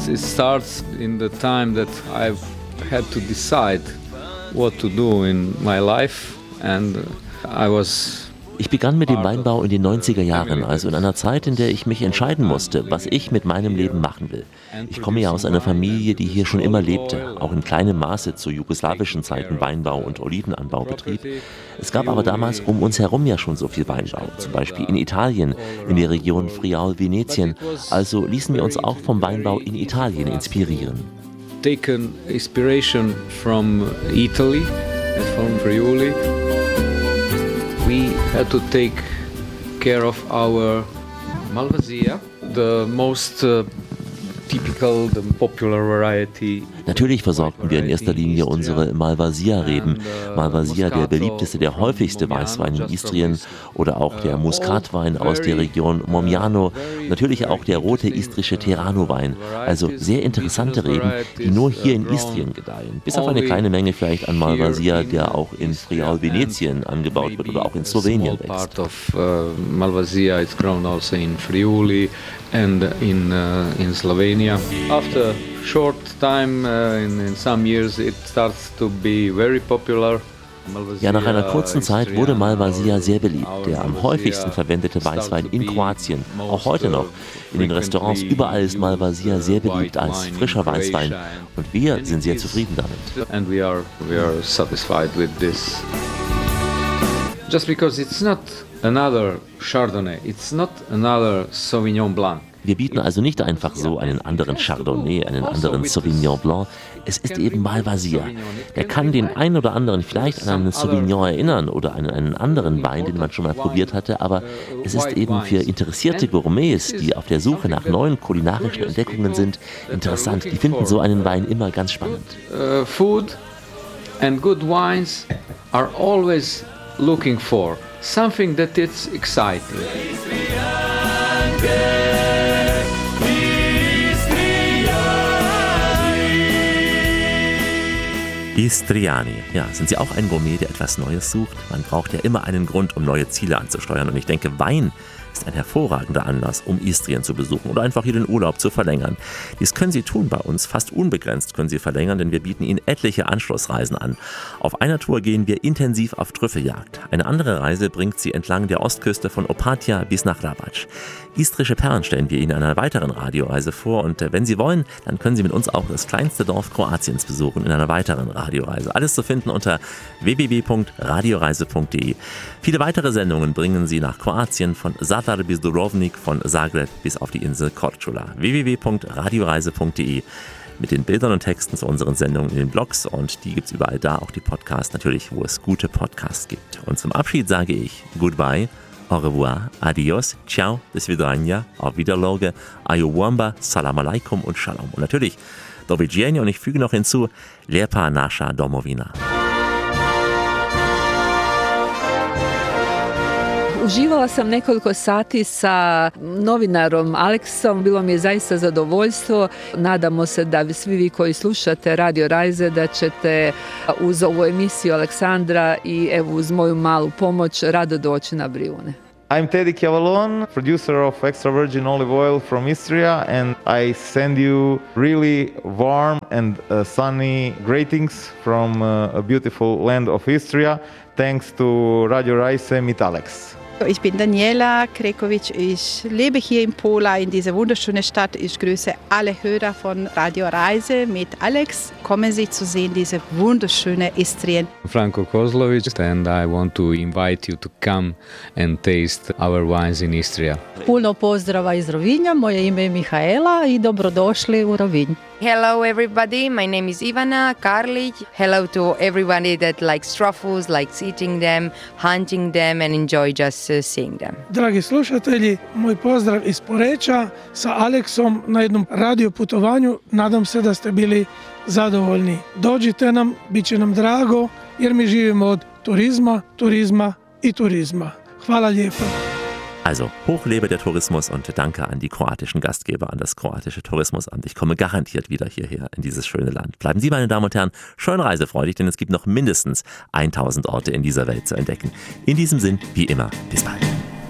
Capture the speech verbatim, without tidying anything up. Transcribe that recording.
it starts in the time that I've had to decide what to do in my life, and I was. Ich begann mit dem Weinbau in den neunziger Jahren, also in einer Zeit, in der ich mich entscheiden musste, was ich mit meinem Leben machen will. Ich komme ja aus einer Familie, die hier schon immer lebte, auch in kleinem Maße zu jugoslawischen Zeiten Weinbau und Olivenanbau betrieb. Es gab aber damals um uns herum ja schon so viel Weinbau, zum Beispiel in Italien, in der Region Friaul-Venetien. Also ließen wir uns auch vom Weinbau in Italien inspirieren. Taken inspiration from Italy and from Friuli. We had to take care of our Malvasia, the most uh, typical, the popular variety. Natürlich versorgten wir in erster Linie unsere Malvasia-Reben. Malvasia, der beliebteste, der häufigste Weißwein in Istrien, oder auch der Muskatwein aus der Region Momiano, natürlich auch der rote istrische Terrano-Wein. Also sehr interessante Reben, die nur hier in Istrien gedeihen. Bis auf eine kleine Menge vielleicht an Malvasia, der auch in Friaul-Venetien angebaut wird oder auch in Slowenien wächst. Malvasia is grown also in Friuli and in uh, in Slovenia. After short time, uh, in, in some years, it starts to be very popular. Ja, nach einer kurzen Zeit wurde Malvasia sehr beliebt, der am häufigsten verwendete Weißwein in Kroatien, auch heute noch. In den Restaurants überall ist Malvasia sehr beliebt als frischer Weißwein und wir sind sehr zufrieden damit. And we are we are satisfied with this. Just because it's not another Chardonnay, it's not another Sauvignon Blanc. Wir bieten also nicht einfach so einen anderen Chardonnay, einen anderen Sauvignon Blanc. Es ist eben Malvasia. Der kann den einen oder anderen vielleicht an einen Sauvignon erinnern oder an einen anderen Wein, den man schon mal probiert hatte, aber es ist eben für interessierte Gourmets, die auf der Suche nach neuen kulinarischen Entdeckungen sind, interessant. Die finden so einen Wein immer ganz spannend. Uh, food and good wines are always looking for something that is exciting. Istriani. Ja, sind Sie auch ein Gourmet, der etwas Neues sucht? Man braucht ja immer einen Grund, um neue Ziele anzusteuern. Und ich denke, Wein ist ein hervorragender Anlass, um Istrien zu besuchen oder einfach hier den Urlaub zu verlängern. Dies können Sie tun bei uns. Fast unbegrenzt können Sie verlängern, denn wir bieten Ihnen etliche Anschlussreisen an. Auf einer Tour gehen wir intensiv auf Trüffeljagd. Eine andere Reise bringt Sie entlang der Ostküste von Opatija bis nach Labac. Istrische Perlen stellen wir Ihnen in einer weiteren Radioreise vor und wenn Sie wollen, dann können Sie mit uns auch das kleinste Dorf Kroatiens besuchen in einer weiteren Radioreise. Alles zu finden unter w w w punkt radioreise punkt de. Viele weitere Sendungen bringen Sie nach Kroatien von Zadar bis Dubrovnik, von Zagreb bis auf die Insel Korčula. w w w punkt radioreise punkt de mit den Bildern und Texten zu unseren Sendungen in den Blogs und die gibt es überall da, auch die Podcasts natürlich, wo es gute Podcasts gibt. Und zum Abschied sage ich Goodbye, au revoir, adios, ciao, do svidanja, auf Wiederloge, ayuwamba, salam alaikum und shalom. Und natürlich do viđenja und ich füge noch hinzu, lijepa naša domovina. Uživala sam nekoliko sati sa novinarom Aleksom, bilo mi je zaista zadovoljstvo. Nadamo se da svi vi koji slušate Radio Rajze da ćete uz ovu emisiju Aleksandra i evo uz moju malu pomoć rado doći na Brijune. I'm Teddy Chiavalon, producer of extra virgin olive oil from Istria, and I send you really warm and uh, sunny greetings from uh, a beautiful land of Istria. Thanks to Radio Rajse mit Alex. Ich bin Daniela Krekovic, ich lebe hier in Pola, in dieser wunderschönen Stadt. Ich grüße alle Hörer von Radio Reise mit Alex. Kommen Sie zu sehen, diese wunderschöne Istrien. Franko Kozlovic, and I want to invite you to come and taste our wines in Istria. Puno pozdrava iz Rovinja, moje ime je Mihaela i dobrodošli u Rovinj. Hello everybody, my name is Ivana Karlic. Hello to everybody that likes truffles, likes eating them, hunting them and enjoy just uh, seeing them. Dragi slušatelji, moj pozdrav iz Poreča sa Aleksom na jednom radio putovanju. Nadam se da ste bili zadovoljni. Dođite nam, bit će nam drago jer mi živimo od turizma, turizma i turizma. Hvala lijepo. Also, hoch lebe der Tourismus und danke an die kroatischen Gastgeber, an das kroatische Tourismusamt. Ich komme garantiert wieder hierher in dieses schöne Land. Bleiben Sie, meine Damen und Herren, schön reisefreudig, denn es gibt noch mindestens tausend Orte in dieser Welt zu entdecken. In diesem Sinn, wie immer, bis bald.